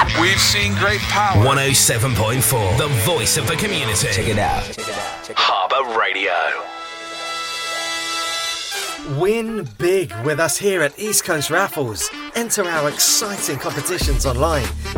We've seen great power. 107.4, the voice of the community. Check it out. Harbour Radio. Win big with us here at East Coast Raffles. Enter our exciting competitions online.